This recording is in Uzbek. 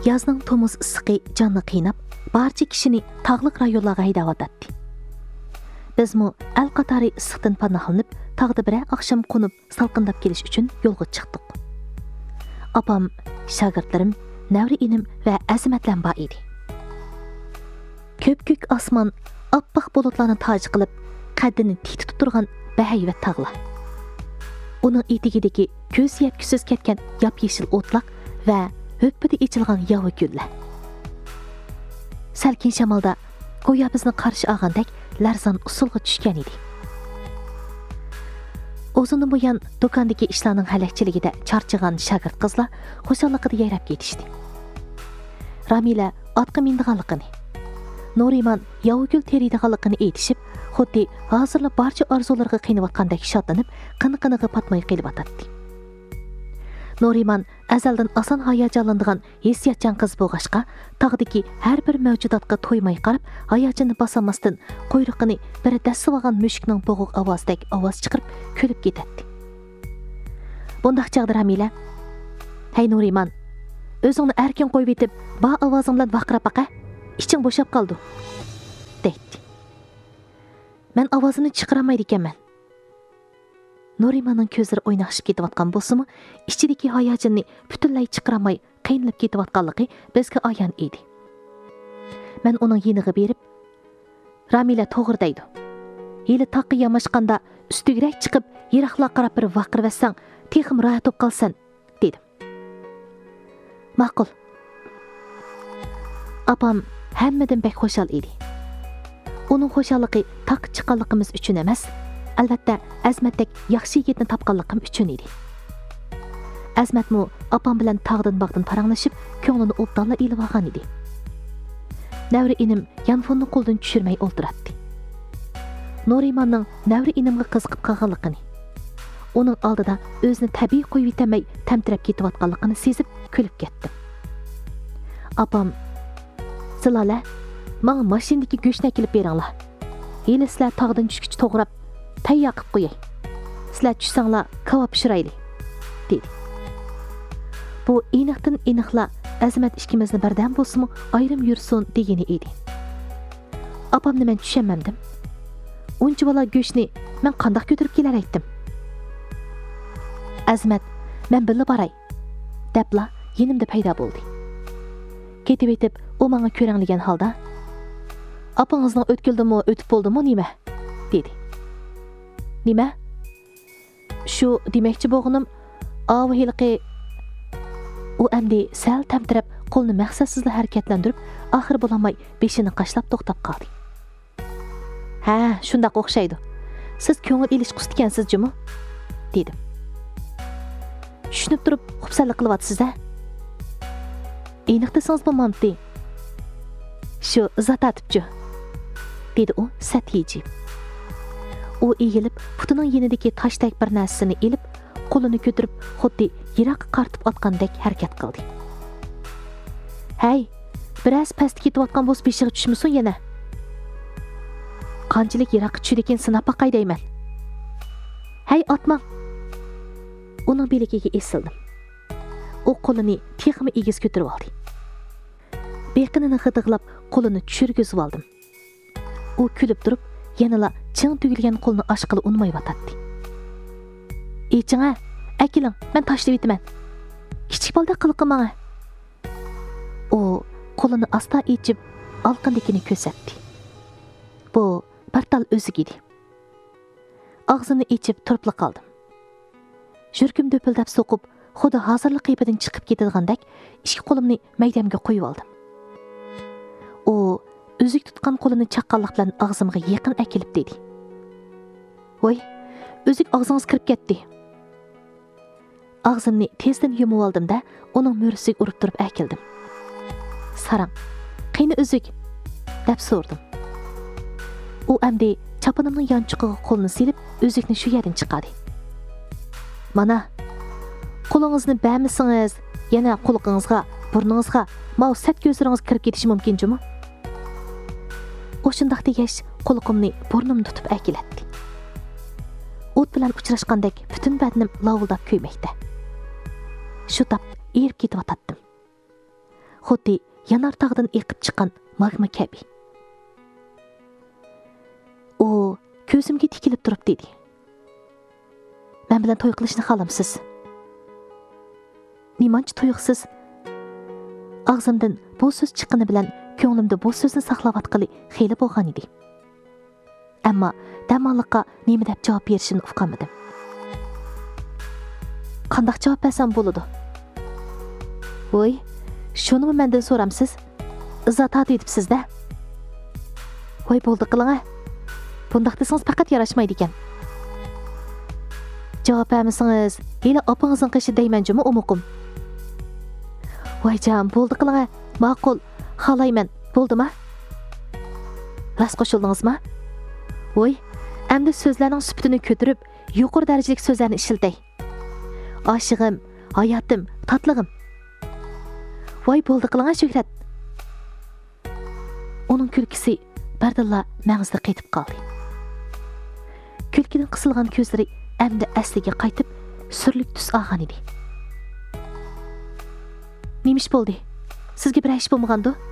Yazning tomuz issiqi jonni qiynab, barcha kishini tog'liq rayonlarga haydayotdi. Bizmi al-Qatari issiqdan panohlanib, tog'da bir oqshom qo'nib, salqindab kelish uchun yo'lga chiqdik. Apam, shogirdlarim, navri inim va azimatlar bor edi. Ko'p-ko'k osmon oppoq bulutlarni toj qilib, qaddini tik tutib turgan bahayvat tog'lar. Uning etigidagi ko'z yetkusiz ketgan yop-yeshil o'tloq va höppida ichilgan yovi gullar. Salkin shamolda go'yo bizni qarshi olgandek larzon usulga tushgan edi. O'zini buyon do'kondagi ishlarning halakchiligida charchagan shogird qizlar xushalliqida yayrab ketishdi. Ramila otga mindiganligini, Nuriman yovgul teriydiganligini aytishib, xuddi hozirla barcha orzularga qiynayotgandek shodlanib, qini-qiniga patmay qelib-atadi. Nuriman azaldan oson hayajonlanadigan hissiyatchan qiz bo'lg'ashqa, tog'dagi har bir mavjudotga to'ymay qarab, hayajonini bosamasdan quyruqini bir dasib olgan mushukning bo'g'iq ovozdek ovoz chiqarib kulib ketadi. Bundaq chaqda Ramila: "Hey Nuriman, o'zingni erkin qo'yib etib, ba ovozing bilan vaqirab baqa, iching bo'shab qoldi", deydi. "Men ovozimni chiqaramaydi ekanman." Nurimanning ko'zlari o'ynashib ketayotgan bo'lsa-mu, ichidagi hayojonni butunlay chiqaramay qiynalib ketayotganligi bizga ayon edi. Men uning yeniga berib, "Ramila to'g'ri deydi. Yili taqqa yamashqanda ustigirak chiqib, yiroqlarga qarab bir vaqirvassang, texim rohat bo'lib qolsan", dedim. "Ma'qul." Apam hammadan bek xo'shal edi. Uning xo'shalligi taq chiqqanligimiz uchun emas, albatta Azmatdek yaxshi yigitni topganligim uchun edi. Azmatmu apam bilan tog'dan bog'dan paranglashib, ko'nglini o'bdonla ilib olgan edi. Navri inim yanfonni qo'ldan tushirmay o'ltiradi. Nurimanning navri inimga qiziqib qolganligini, uning oldida o'zini tabiiy qo'yib yetamay tamtirab ketayotganligini sezib kulib ketdim. Apam: "Zilola, menga mashinadagi go'shtni kelib beringlar. Yili sizlar tog'dan tushgich to'g'rab tayyor qilib qo'yay. Sizlar tushsanglar kavob pishirayli", dedi. Bu aniqdan aniqla Azmat ikkimizni birdan bo'lsa-mu ayrim yursin degani edi. Apamni men tushunmadim. Uncha bola go'shtni men qandoq ko'tarib kelar aytdim. Azmat: "Men bilib boray", debla yenimda paydo bo'ldi. Ketib etib, u menga ko'ranglagan holda: "Apangizning o'tkildimi, o'tib bo'ldimi nima?" dedi. "Nima?" "Shu demoqchi bo'lganim, avhilqi..." U amdi sal tamtirab, qo'lni maqsadsizla harakatlantirib, oxir bo'lmay beshini qashlab to'xtab qoldi. "Ha, shundoq o'xshaydi. Siz ko'ngil ilish qustikansizmi?" dedim. "Tushunib turib, xursandlik qilyapsiz-a?" "Aniq desangiz bo'lmamdi." "Shu zatatibchi", dedi u satiyji. U egilib, putining yenidagi tashdek bir narsani ilib, qo'lini ko'tarib, xuddi yiroqqa qartib otgandek harakat qildi. "Hey, biroz pastga ketayotgan bo'lsa beshiga tushmasin yana. Qanchalik yiroqqa tushdi ekan sinab boqay deyman. Hey, otmang." Uning beligiga esildim. U qo'lini texmi egiz ko'tarib oldi. Beqinini g'idig'lab, qo'lini tushirgizib oldim. U kulib turib, yanala ching tugilgan qo'lni oshqili unmay yotadi. "Echinga, akiling, men tashlab etaman. Kichik bolda qilqi menga." U qo'lini asta echib, olqindikini ko'rsatdi. Bu bartal o'zig edi. Og'zini echib turib qoldim. Jurkim do'pildab so'qib, xuddi hozirlik qiyibidan chiqib ketadigandak, ikki qo'limni maydamga qo'yib oldim. U o'zik tutgan qo'lini chaqqanlik bilan og'zimga yaqin akilib dedi: "Voy, o'zik og'zingiz kirib ketdi." Og'zimni tezdan yumib oldim-da, uning mo'risiga urib turib akildim. "Sarang, qiyni o'zik", deb so'rdim. U amdi chapanimning yonchiqiga qo'lini silib, o'zikni shu yerdan chiqardi. "Mana, qo'lingizni ba'misingiz, yana quloqingizga, burningizga, mavsat ko'zlaringiz kirib ketishi mumkin-mi?" U shundoq degach, quloqimni burnimni tutib akilatdi. O't bilan uchrashgandek butun badanim lovuldab kuymoqda. Shu tap erib ketib o'tdim. xuddi yanar tog'dan eqib chiqqan magma kabi. U ko'zimga tikilib turib dedi. Men bilan to'y qilishni xohlamsiz? Nimancha tuyuqsiz? Og'zimdan bu so'z chiqqani bilan ko'nglimda bu so'zni saqlayotgani xeyli bo'lgan edi. Ammo damonliqqa nima deb javob berishimni uqolmadim. Qanday javob bersam bo'ladi? Voy, shuni mendan so'ramsiz? Izzat etibsiz-da. Voy, bo'ldi qiling-a. Bundaq desangiz faqat yarashmaydi ekan. Javob bermasangiz, hali opangizning qishi deymanjimi umuqim. Voy jon, bo'ldi qiling-a. Ma'qul, xohlayman. Bo'ldimi? Ras qo'shildingizmi? Voy, endi so'zlarning sifatini ko'tarib, yuqori darajalik so'zlarni ishiltay. Oshig'im, hayotim, tatlig'im. Voy, bo'ldi qiling-a Shuhrat. Uning kulkisi bardilla ma'ngizda qaytib qoldi. Kulkidan qisilgan ko'zlari endi asliga qaytib, surlik tus olgan edi. Nemish bo'ldi? Sizga bir ish bo'lmagandi?